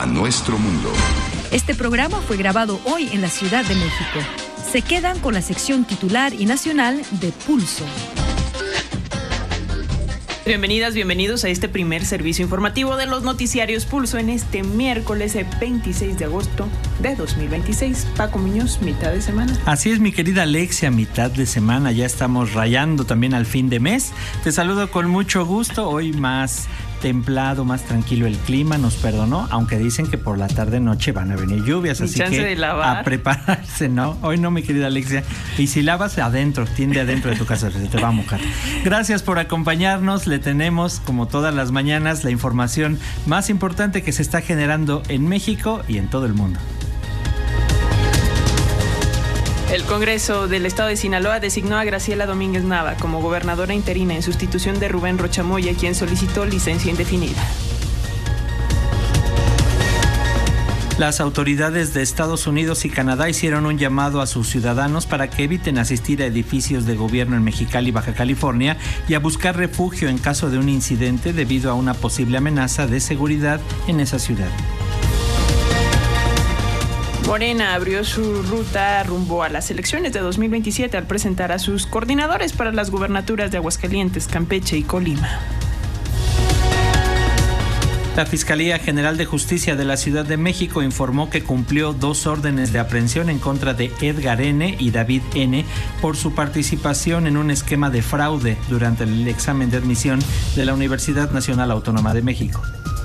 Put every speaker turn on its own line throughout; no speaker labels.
a nuestro mundo.
Este programa fue grabado hoy en la Ciudad de México. Se quedan con la sección titular y nacional de Pulso.
Bienvenidas, bienvenidos a este primer servicio informativo de los noticiarios Pulso en este miércoles 26 de agosto de 2026. Paco Muñoz, mitad de semana.
Así es, mi querida Alexia, mitad de semana. Ya estamos rayando también al fin de mes. Te saludo con mucho gusto. Hoy más templado, más tranquilo el clima, nos perdonó, aunque dicen que por la tarde-noche van a venir lluvias, así que a prepararse, ¿no? Hoy no, mi querida Alexia. Y si lavas adentro, tiende adentro de tu casa, se te va a mojar. Gracias por acompañarnos. Le tenemos, como todas las mañanas, la información más importante que se está generando en México y en todo el mundo.
El Congreso del Estado de Sinaloa designó a Graciela Domínguez Nava como gobernadora interina en sustitución de Rubén Rocha Moya, quien solicitó licencia indefinida.
Las autoridades de Estados Unidos y Canadá hicieron un llamado a sus ciudadanos para que eviten asistir a edificios de gobierno en Mexicali, Baja California, y a buscar refugio en caso de un incidente debido a una posible amenaza de seguridad en esa ciudad.
Morena abrió su ruta rumbo a las elecciones de 2027 al presentar a sus coordinadores para las gubernaturas de Aguascalientes, Campeche y Colima.
La Fiscalía General de Justicia de la Ciudad de México informó que cumplió 2 órdenes de aprehensión en contra de Edgar N. y David N. por su participación en un esquema de fraude durante el examen de admisión de la Universidad Nacional Autónoma de México.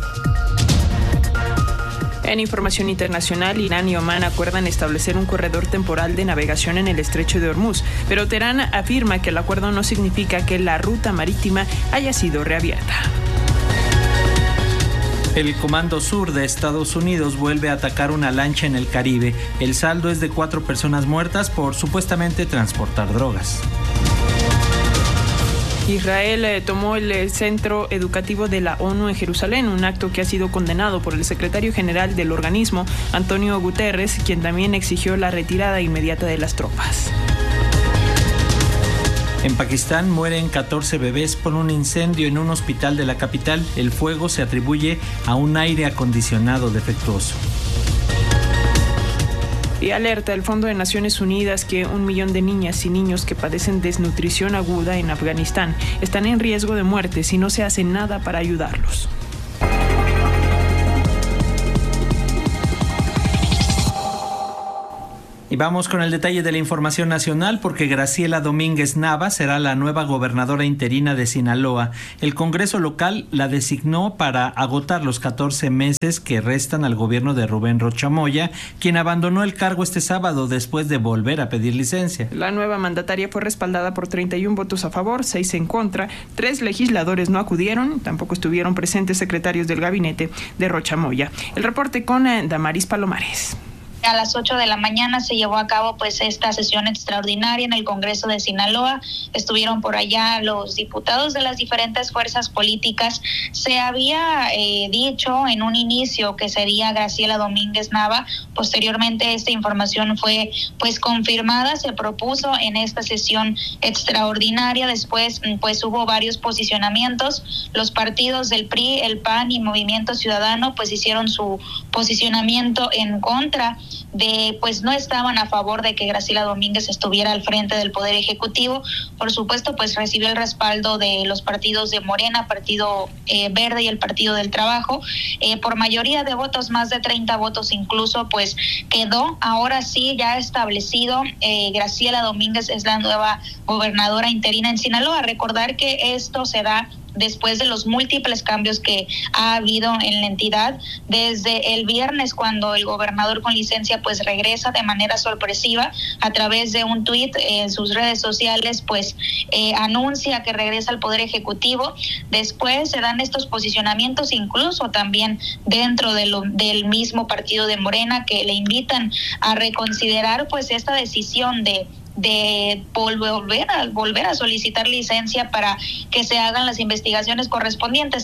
En información internacional, Irán y Omán acuerdan establecer un corredor temporal de navegación en el estrecho de Hormuz, pero Teherán afirma que el acuerdo no significa que la ruta marítima haya sido reabierta.
El Comando Sur de Estados Unidos vuelve a atacar una lancha en el Caribe. El saldo es de 4 personas muertas por supuestamente transportar drogas.
Israel tomó el centro educativo de la ONU en Jerusalén, un acto que ha sido condenado por el secretario general del organismo, Antonio Guterres, quien también exigió la retirada inmediata de las tropas.
En Pakistán mueren 14 bebés por un incendio en un hospital de la capital. El fuego se atribuye a un aire acondicionado defectuoso.
Y alerta el Fondo de Naciones Unidas que 1 millón de niñas y niños que padecen desnutrición aguda en Afganistán están en riesgo de muerte si no se hace nada para ayudarlos.
Y vamos con el detalle de la información nacional porque Graciela Domínguez Nava será la nueva gobernadora interina de Sinaloa. El Congreso local la designó para agotar los 14 meses que restan al gobierno de Rubén Rocha Moya, quien abandonó el cargo este sábado después de volver a pedir licencia.
La nueva mandataria fue respaldada por 31 votos a favor, 6 en contra, 3 legisladores no acudieron, tampoco estuvieron presentes secretarios del gabinete de Rocha Moya. El reporte con Damaris Palomares.
A las 8 de la mañana se llevó a cabo esta sesión extraordinaria en el Congreso de Sinaloa. Estuvieron por allá los diputados de las diferentes fuerzas políticas. Se había dicho en un inicio que sería Graciela Domínguez Nava. Posteriormente esta información fue confirmada. Se propuso en esta sesión extraordinaria. Después hubo varios posicionamientos. Los partidos del PRI, el PAN y Movimiento Ciudadano hicieron su posicionamiento en contra de, no estaban a favor de que Graciela Domínguez estuviera al frente del Poder Ejecutivo. Por supuesto, recibió el respaldo de los partidos de Morena, Partido Verde y el Partido del Trabajo. Por mayoría de votos, más de 30 votos incluso, quedó ahora sí ya establecido. Graciela Domínguez es la nueva gobernadora interina en Sinaloa. Recordar que esto se da después de los múltiples cambios que ha habido en la entidad. Desde el viernes, cuando el gobernador con licencia regresa de manera sorpresiva a través de un tuit en sus redes sociales, anuncia que regresa al Poder Ejecutivo. Después se dan estos posicionamientos, incluso también dentro del mismo partido de Morena, que le invitan a reconsiderar esta decisión de volver a solicitar licencia para que se hagan las investigaciones correspondientes.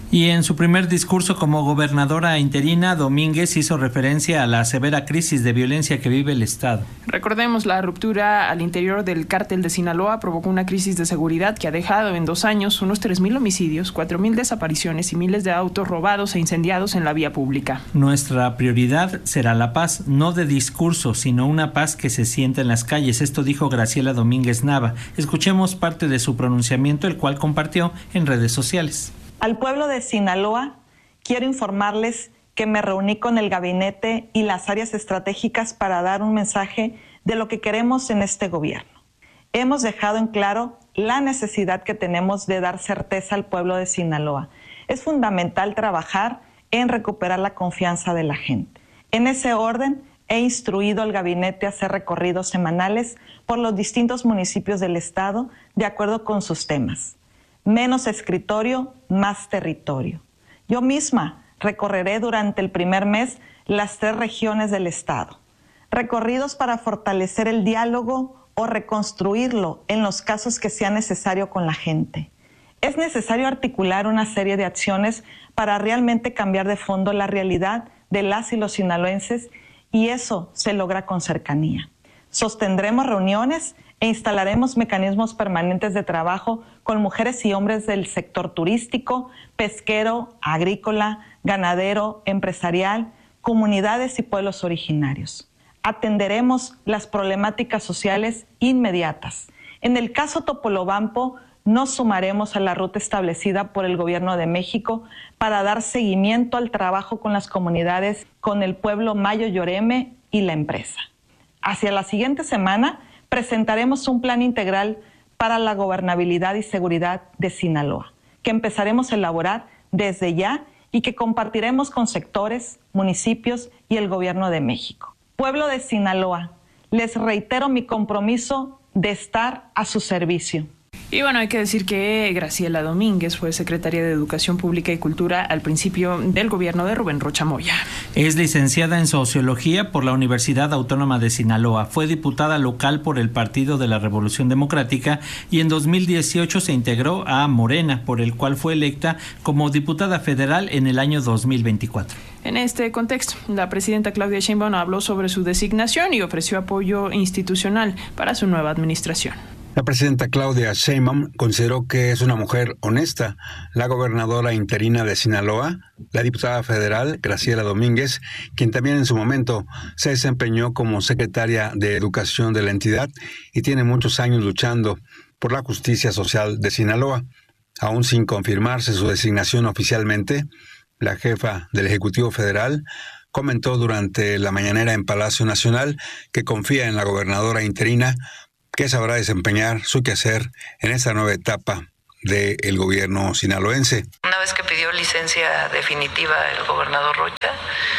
Y en su primer discurso como gobernadora interina, Domínguez hizo referencia a la severa crisis de violencia que vive el estado.
Recordemos, la ruptura al interior del cártel de Sinaloa provocó una crisis de seguridad que ha dejado en 2 años unos 3,000 homicidios, 4,000 desapariciones y miles de autos robados e incendiados en la vía pública.
Nuestra prioridad será la paz, no de discurso, sino una paz que se sienta en las calles. Esto dijo Graciela Domínguez Nava. Escuchemos parte de su pronunciamiento, el cual compartió en redes sociales.
Al pueblo de Sinaloa, quiero informarles que me reuní con el gabinete y las áreas estratégicas para dar un mensaje de lo que queremos en este gobierno. Hemos dejado en claro la necesidad que tenemos de dar certeza al pueblo de Sinaloa. Es fundamental trabajar en recuperar la confianza de la gente. En ese orden, he instruido al gabinete a hacer recorridos semanales por los distintos municipios del estado de acuerdo con sus temas. Menos escritorio, más territorio. Yo misma recorreré durante el primer mes las 3 regiones del estado. Recorridos para fortalecer el diálogo o reconstruirlo en los casos que sea necesario con la gente. Es necesario articular una serie de acciones para realmente cambiar de fondo la realidad de las y los sinaloenses, y eso se logra con cercanía. Sostendremos reuniones e instalaremos mecanismos permanentes de trabajo con mujeres y hombres del sector turístico, pesquero, agrícola, ganadero, empresarial, comunidades y pueblos originarios. Atenderemos las problemáticas sociales inmediatas. En el caso Topolobampo, nos sumaremos a la ruta establecida por el Gobierno de México para dar seguimiento al trabajo con las comunidades, con el pueblo Mayo Yoreme y la empresa. Hacia la siguiente semana presentaremos un plan integral para la gobernabilidad y seguridad de Sinaloa, que empezaremos a elaborar desde ya y que compartiremos con sectores, municipios y el Gobierno de México. Pueblo de Sinaloa, les reitero mi compromiso de estar a su servicio.
Y bueno, hay que decir que Graciela Domínguez fue secretaria de Educación Pública y Cultura al principio del gobierno de Rubén Rocha Moya.
Es licenciada en Sociología por la Universidad Autónoma de Sinaloa. Fue diputada local por el Partido de la Revolución Democrática y en 2018 se integró a Morena, por el cual fue electa como diputada federal en el año 2024.
En este contexto, la presidenta Claudia Sheinbaum habló sobre su designación y ofreció apoyo institucional para su nueva administración.
La presidenta Claudia Sheinbaum consideró que es una mujer honesta. La gobernadora interina de Sinaloa, la diputada federal Graciela Domínguez, quien también en su momento se desempeñó como secretaria de Educación de la entidad y tiene muchos años luchando por la justicia social de Sinaloa. Aún sin confirmarse su designación oficialmente, la jefa del Ejecutivo Federal comentó durante la mañanera en Palacio Nacional que confía en la gobernadora interina, que sabrá desempeñar su quehacer en esta nueva etapa del gobierno sinaloense.
Una vez que pidió licencia definitiva el gobernador Rocha,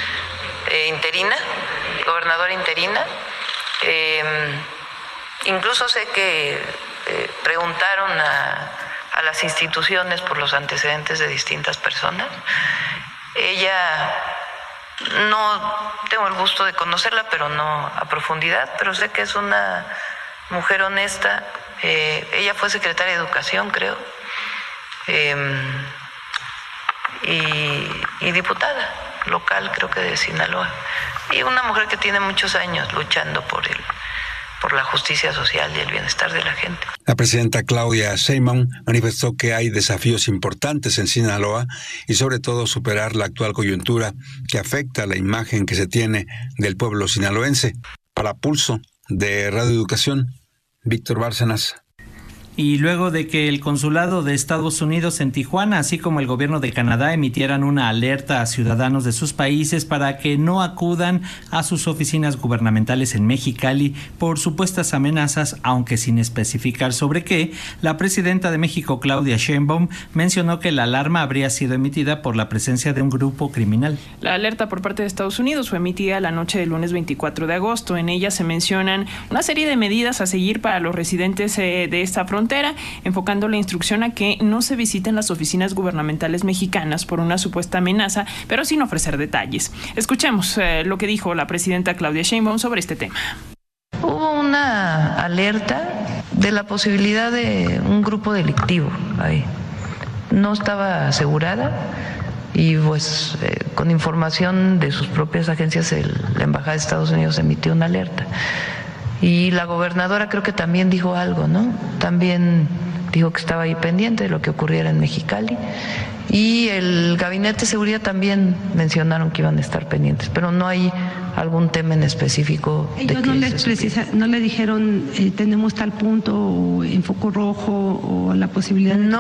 gobernadora interina, incluso sé que preguntaron a las instituciones por los antecedentes de distintas personas. Ella, no tengo el gusto de conocerla, pero no a profundidad, pero sé que es una mujer honesta. Ella fue secretaria de Educación, creo, y diputada local, creo que de Sinaloa, y una mujer que tiene muchos años luchando por la justicia social y el bienestar de la gente.
La presidenta Claudia Sheinbaum manifestó que hay desafíos importantes en Sinaloa y sobre todo superar la actual coyuntura que afecta la imagen que se tiene del pueblo sinaloense. Para Pulso de Radio Educación, Víctor Bárcenas.
Y luego de que el Consulado de Estados Unidos en Tijuana, así como el gobierno de Canadá, emitieran una alerta a ciudadanos de sus países para que no acudan a sus oficinas gubernamentales en Mexicali por supuestas amenazas, aunque sin especificar sobre qué, la presidenta de México, Claudia Sheinbaum, mencionó que la alarma habría sido emitida por la presencia de un grupo criminal.
La alerta por parte de Estados Unidos fue emitida la noche del lunes 24 de agosto. En ella se mencionan una serie de medidas a seguir para los residentes de esta frontera, enfocando la instrucción a que no se visiten las oficinas gubernamentales mexicanas por una supuesta amenaza, pero sin ofrecer detalles. Escuchemos lo que dijo la presidenta Claudia Sheinbaum sobre este tema.
Hubo una alerta de la posibilidad de un grupo delictivo ahí. No estaba asegurada, y pues con información de sus propias agencias la Embajada de Estados Unidos emitió una alerta. Y la gobernadora creo que también dijo algo, ¿no? También dijo que estaba ahí pendiente de lo que ocurriera en Mexicali. Y el Gabinete de Seguridad también mencionaron que iban a estar pendientes, pero no hay algún tema en específico.
Ellos no le dijeron tenemos tal punto o en foco rojo o la posibilidad de...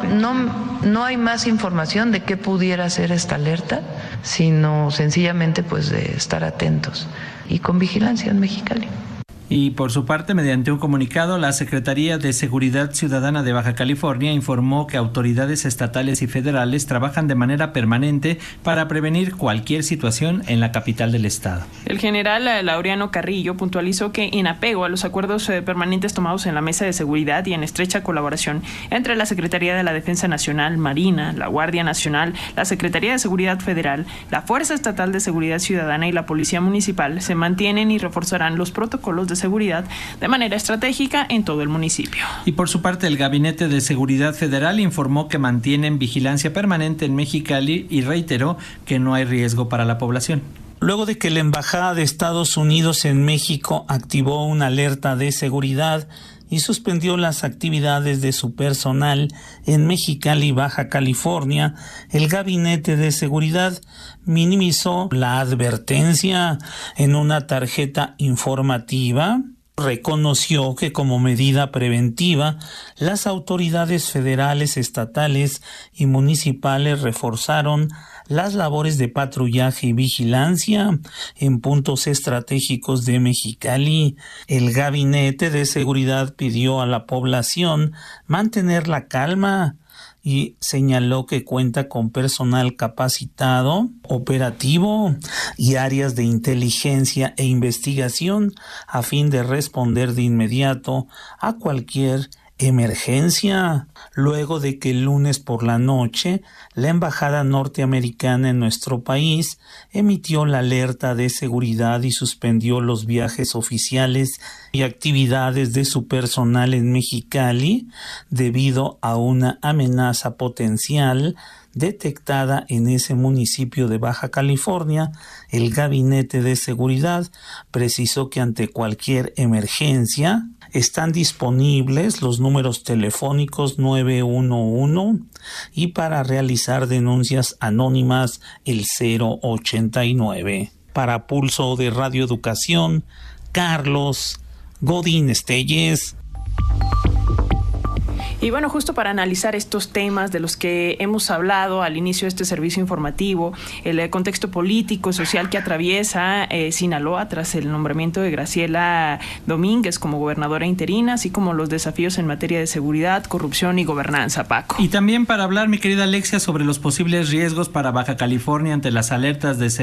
No hay más información de qué pudiera ser esta alerta, sino sencillamente pues de estar atentos y con vigilancia en Mexicali.
Y por su parte, mediante un comunicado, la Secretaría de Seguridad Ciudadana de Baja California informó que autoridades estatales y federales trabajan de manera permanente para prevenir cualquier situación en la capital del estado.
El general Laureano Carrillo puntualizó que en apego a los acuerdos permanentes tomados en la Mesa de Seguridad y en estrecha colaboración entre la Secretaría de la Defensa Nacional, Marina, la Guardia Nacional, la Secretaría de Seguridad Federal, la Fuerza Estatal de Seguridad Ciudadana y la Policía Municipal, se mantienen y reforzarán los protocolos de seguridad de manera estratégica en todo el municipio.
Y por su parte, el Gabinete de Seguridad Federal informó que mantienen vigilancia permanente en Mexicali y reiteró que no hay riesgo para la población.
Luego de que la Embajada de Estados Unidos en México activó una alerta de seguridad y suspendió las actividades de su personal en Mexicali, Baja California, el Gabinete de Seguridad minimizó la advertencia en una tarjeta informativa. Reconoció que como medida preventiva, las autoridades federales, estatales y municipales reforzaron las labores de patrullaje y vigilancia en puntos estratégicos de Mexicali. El Gabinete de Seguridad pidió a la población mantener la calma y señaló que cuenta con personal capacitado, operativo y áreas de inteligencia e investigación a fin de responder de inmediato a cualquier emergencia. Luego de que el lunes por la noche la embajada norteamericana en nuestro país emitió la alerta de seguridad y suspendió los viajes oficiales y actividades de su personal en Mexicali debido a una amenaza potencial detectada en ese municipio de Baja California, el Gabinete de Seguridad precisó que ante cualquier emergencia están disponibles los números telefónicos 911 y para realizar denuncias anónimas el 089. Para Pulso de Radio Educación, Carlos Godín Estelles.
Y bueno, justo para analizar estos temas de los que hemos hablado al inicio de este servicio informativo, el contexto político, social que atraviesa Sinaloa tras el nombramiento de Graciela Domínguez como gobernadora interina, así como los desafíos en materia de seguridad, corrupción y gobernanza, Paco.
Y también para hablar, mi querida Alexia, sobre los posibles riesgos para Baja California ante las alertas de